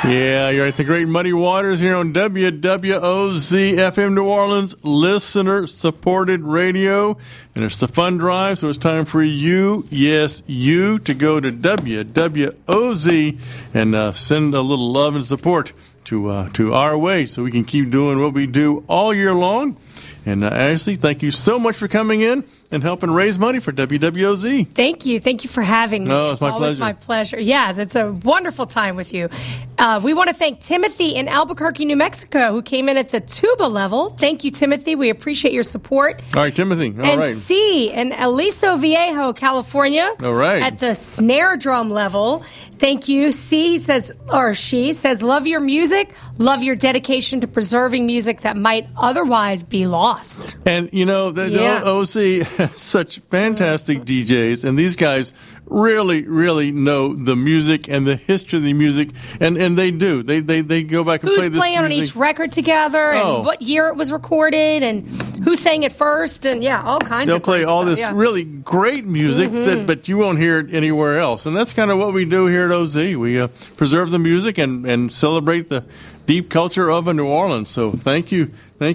Yeah, you're at the Great Muddy Waters here on WWOZ FM New Orleans, listener-supported radio. And it's the fun drive, so it's time for you, yes, you, to go to WWOZ and send a little love and support to our way so we can keep doing what we do all year long. And Ashley, thank you so much for coming in and helping raise money for WWOZ. Thank you. Thank you for having me. No, it's my always pleasure. my pleasure. Yes, it's a wonderful time with you. We want to thank Timothy in Albuquerque, New Mexico, who came in at the tuba level. Thank you, Timothy. We appreciate your support. All right, Timothy. All and right. C in Aliso Viejo, California. All right. At the snare drum level. Thank you. C says, or she says, love your music, love your dedication to preserving music that might otherwise be lost. And, you know, the OC has such fantastic DJs, and these guys really, really know the music and the history of the music, and they do. They go back and play this music. Who's playing on each record together, and what year it was recorded, and who sang it first, and all kinds They'll of play all stuff, this really great music, but you won't hear it anywhere else. And that's kind of what we do here at OZ. We preserve the music and celebrate the deep culture of New Orleans. So thank you,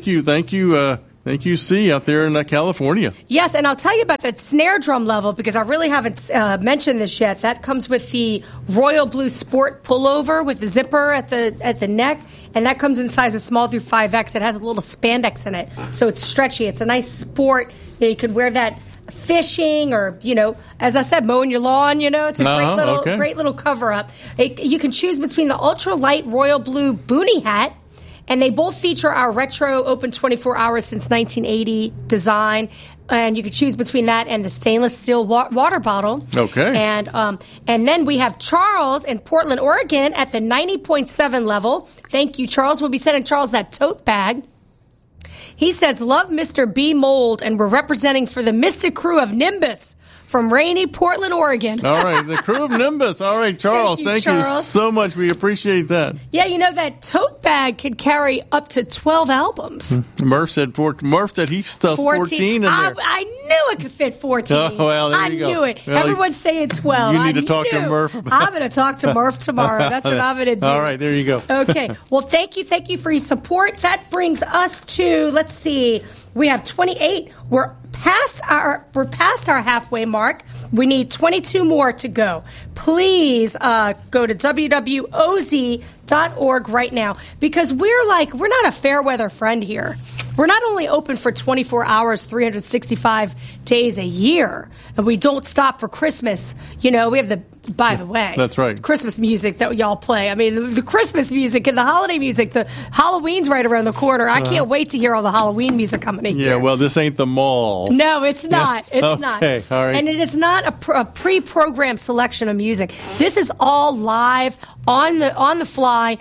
C, out there in California. Yes, and I'll tell you about that snare drum level because I really haven't mentioned this yet. That comes with the Royal Blue Sport pullover with the zipper at the neck, and that comes in sizes small through 5X. It has a little spandex in it, so it's stretchy. It's a nice sport. You could wear that fishing or, as I said, mowing your lawn, it's a great little cover-up. You can choose between the ultralight Royal Blue boonie hat, and they both feature our retro open 24 hours since 1980 design. And you can choose between that and the stainless steel water bottle. Okay. And then we have Charles in Portland, Oregon at the 90.7 level. Thank you, Charles. We'll be sending Charles that tote bag. He says, love Mr. B. Mold, and we're representing for the Mystic crew of Nimbus from rainy Portland, Oregon. All right, the crew of Nimbus. All right, Charles, thank you so much. We appreciate that. Yeah, that tote bag could carry up to 12 albums. Murph said he stuffed 14 in there. I knew it could fit 14. Oh, well, there you go. I knew it. Well, everyone's saying 12. You need to talk to Murph about I'm going to talk to Murph tomorrow. That's what I'm going to do. All right, there you go. Okay. Well, thank you for your support. That brings us to, let's see, we have 28. We're past our halfway mark. We need 22 more to go. Please go to WWOZ.org right now because we're not a fair weather friend here. We're not only open for 24 hours, 365 days a year, and we don't stop for Christmas. We have by the way, that's right, Christmas music that y'all play. I mean, the Christmas music and the holiday music, the Halloween's right around the corner. I can't wait to hear all the Halloween music coming in here. Yeah, well, this ain't the mall. No, it's not. Yeah. It's not. All right. And it is not a pre-programmed selection of music. This is all live on the fly.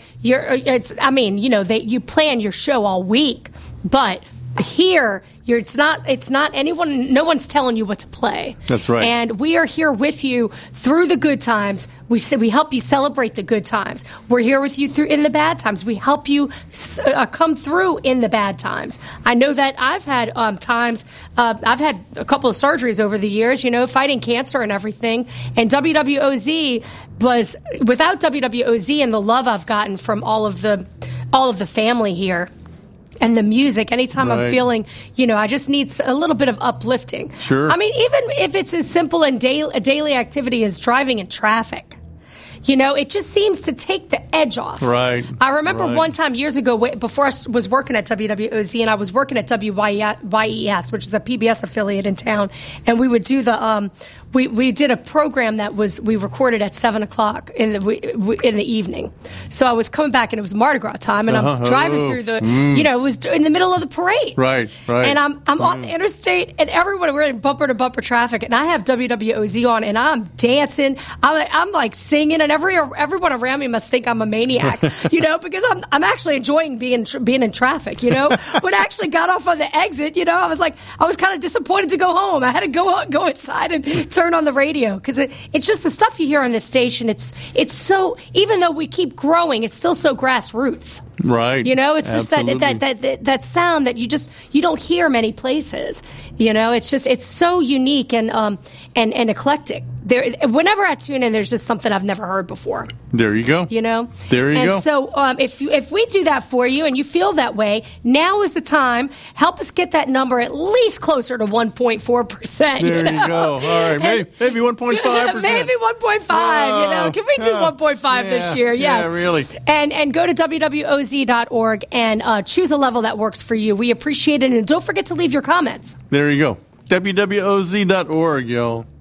You plan your show all week, but here it's not anyone. No one's telling you what to play. That's right. And we are here with you through the good times. We help you celebrate the good times. We're here with you in the bad times. We help you come through in the bad times. I know that I've had times. I've had a couple of surgeries over the years. Fighting cancer and everything. And WWOZ was without WWOZ and the love I've gotten from all of the family here. And the music, anytime I'm feeling, I just need a little bit of uplifting. Sure. I mean, even if it's as simple and a daily activity as driving in traffic, it just seems to take the edge off. Right. I remember one time years ago, before I was working at WWOZ, and I was working at WYES, which is a PBS affiliate in town, and we would do we did a program that we recorded at 7:00 in the evening. So I was coming back and it was Mardi Gras time, and I'm driving through it was in the middle of the parade. Right. And I'm on the interstate, and we're in bumper to bumper traffic, and I have WWOZ on, and I'm dancing. I'm like singing, and everyone around me must think I'm a maniac, because I'm actually enjoying being in traffic. When I actually got off on the exit, I was kind of disappointed to go home. I had to go inside and turn on the radio because it's just the stuff you hear on this station. It's so, even though we keep growing, it's still so grassroots. Right. It's just that sound that you don't hear many places. It's so unique and eclectic. whenever I tune in, there's just something I've never heard before. There you go. You know? There you go. And so if we do that for you and you feel that way, now is the time. Help us get that number at least closer to 1.4%. There you go. All right. Maybe 1.5%. Maybe 1.5. Can we do 1.5 this year? Yes. Yeah, really. And go to wwoz.org and choose a level that works for you. We appreciate it. And don't forget to leave your comments. There you go. wwoz.org, y'all.